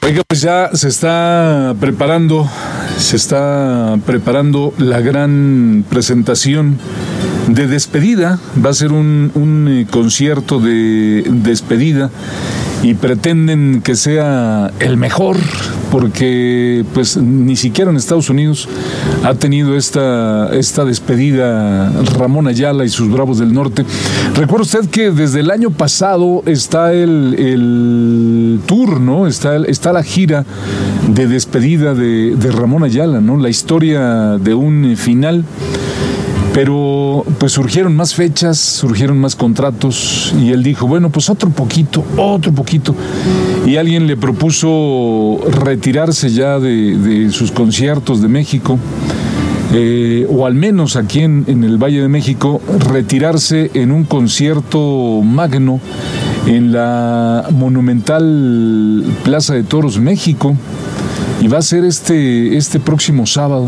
Oiga, pues ya se está preparando la gran presentación de despedida. Va a ser un concierto de despedida y pretenden que sea el mejor, porque pues ni siquiera en Estados Unidos ha tenido esta despedida Ramón Ayala y sus Bravos del Norte. Recuerda usted que desde el año pasado está el tour, ¿no? Está la gira de despedida de Ramón Ayala, ¿no? La historia de un final. Pero pues surgieron más fechas, surgieron más contratos y él dijo, bueno, pues otro poquito. Y alguien le propuso retirarse ya de sus conciertos de México, o al menos aquí en el Valle de México, retirarse en un concierto magno en la monumental Plaza de Toros México. Y va a ser este próximo sábado.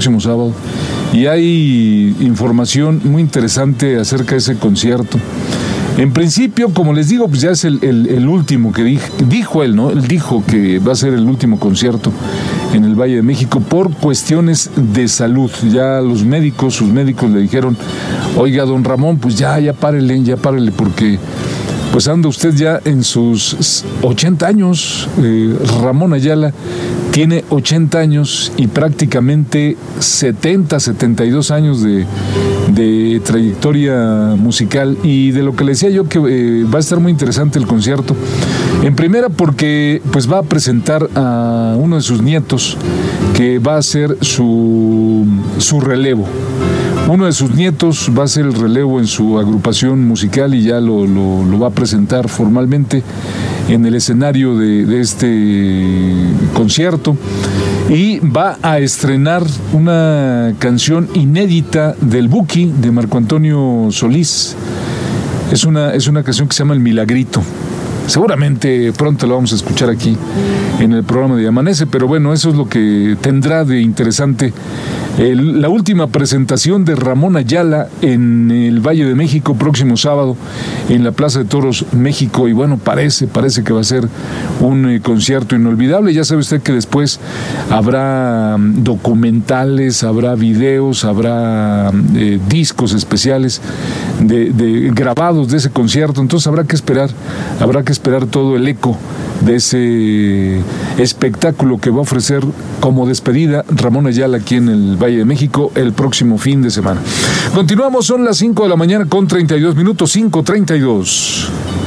Y hay información muy interesante acerca de ese concierto. En principio, como les digo, pues ya es el último que dijo él, ¿no? Él dijo que va a ser el último concierto en el Valle de México por cuestiones de salud. Ya sus médicos le dijeron, oiga, don Ramón, pues ya párele, porque pues anda usted ya en sus 80 años. Ramón Ayala tiene 80 años y prácticamente 72 años de trayectoria musical. Y de lo que le decía yo, que va a estar muy interesante el concierto. En primera, porque pues va a presentar a uno de sus nietos, que va a ser su relevo. Uno de sus nietos va a ser el relevo en su agrupación musical y ya lo va a presentar formalmente en el escenario de este concierto. Y va a estrenar una canción inédita del Buki, de Marco Antonio Solís. Es una canción que se llama El Milagrito. Seguramente pronto la vamos a escuchar aquí en el programa de Amanece, pero bueno, eso es lo que tendrá de interesante la última presentación de Ramón Ayala en el Valle de México, próximo sábado en la Plaza de Toros México. Y bueno, parece que va a ser un concierto inolvidable. Ya sabe usted que después habrá documentales, habrá videos, habrá discos especiales de grabados de ese concierto. Entonces habrá que esperar todo el eco de ese espectáculo que va a ofrecer como despedida Ramón Ayala aquí en el Valle de México el próximo fin de semana. Continuamos, son las 5 de la mañana con 32 minutos, 5:32.